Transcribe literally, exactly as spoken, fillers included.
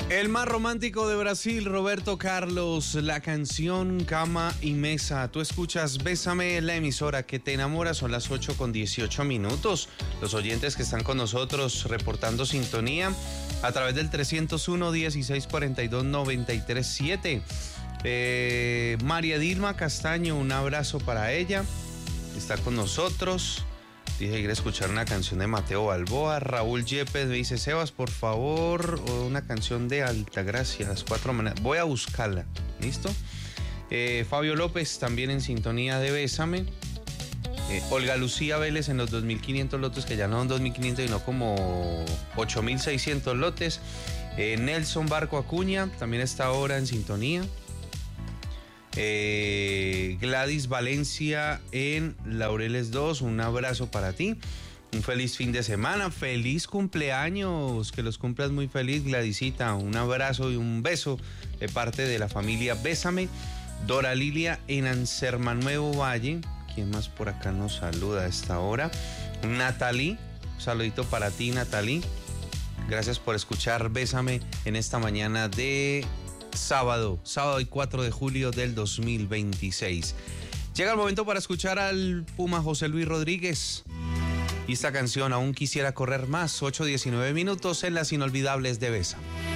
El más romántico de Brasil, Roberto Carlos, la canción Cama y Mesa. Tú escuchas Bésame, la emisora que te enamora. Son las ocho con dieciocho minutos. Los oyentes que están con nosotros reportando sintonía a través del trescientos uno, dieciséis cuarenta y dos, noventa y tres siete. Eh, María Dilma Castaño, un abrazo para ella. Está con nosotros. Dije ir a escuchar una canción de Mateo Balboa. Raúl Yepes me dice: Sebas, por favor, una canción de Altagracia, las cuatro maneras. Voy a buscarla, ¿listo? Eh, Fabio López también en sintonía de Bésame. Eh, Olga Lucía Vélez en los dos mil quinientos lotes, que ya no son dos mil quinientos, sino como ocho mil seiscientos lotes. Eh, Nelson Barco Acuña también está ahora en sintonía. Eh, Gladys Valencia en Laureles dos, un abrazo para ti, un feliz fin de semana, feliz cumpleaños, que los cumplas muy feliz, Gladysita, un abrazo y un beso de parte de la familia Bésame. Dora Lilia en Anserma Nuevo Valle, ¿quién más por acá nos saluda a esta hora? Natalie, un saludito para ti, Natalie, gracias por escuchar Bésame en esta mañana de Sábado, sábado y cuatro de julio del dos mil veintiséis. Llega el momento para escuchar al Puma José Luis Rodríguez. Y esta canción, Aún Quisiera Correr Más, ocho diecinueve minutos en las inolvidables de Bésame.